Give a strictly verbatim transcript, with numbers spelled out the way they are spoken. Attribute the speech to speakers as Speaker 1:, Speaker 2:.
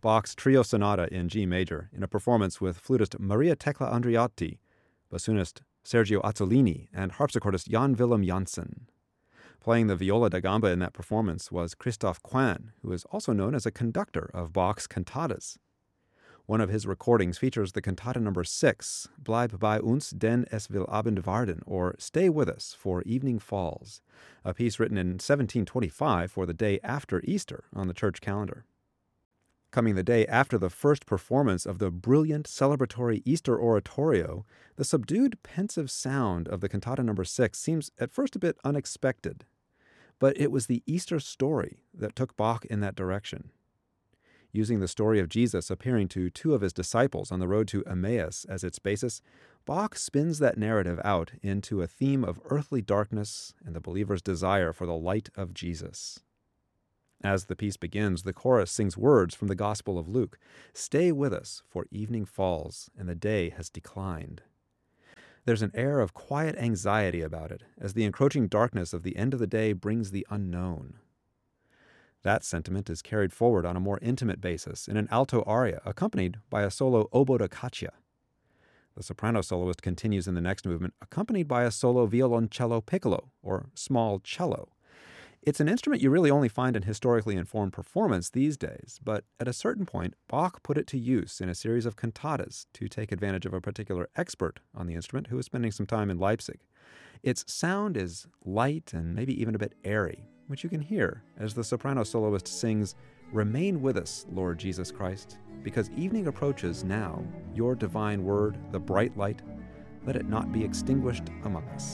Speaker 1: Bach's Trio Sonata in G major in a performance with flutist Maria Tecla Andreotti, bassoonist Sergio Azzolini, and harpsichordist Jan Willem Janssen. Playing the viola da gamba in that performance was Christoph Quandt, who is also known as a conductor of Bach's cantatas. One of his recordings features the cantata number six, Bleib bei uns, denn es will Abend werden, or Stay with us, for evening falls, a piece written in seventeen twenty-five for the day after Easter on the church calendar. Coming the day after the first performance of the brilliant celebratory Easter oratorio, the subdued, pensive sound of the cantata number six seems at first a bit unexpected. But it was the Easter story that took Bach in that direction. Using the story of Jesus appearing to two of his disciples on the road to Emmaus as its basis, Bach spins that narrative out into a theme of earthly darkness and the believer's desire for the light of Jesus. As the piece begins, the chorus sings words from the Gospel of Luke, "Stay with us, for evening falls, and the day has declined." There's an air of quiet anxiety about it, as the encroaching darkness of the end of the day brings the unknown. That sentiment is carried forward on a more intimate basis in an alto aria accompanied by a solo oboe da caccia. The soprano soloist continues in the next movement, accompanied by a solo violoncello piccolo, or small cello. It's an instrument you really only find in historically informed performance these days, but at a certain point, Bach put it to use in a series of cantatas to take advantage of a particular expert on the instrument who was spending some time in Leipzig. Its sound is light and maybe even a bit airy, which you can hear as the soprano soloist sings, "Remain with us, Lord Jesus Christ, because evening approaches now, your divine word, the bright light, let it not be extinguished among us."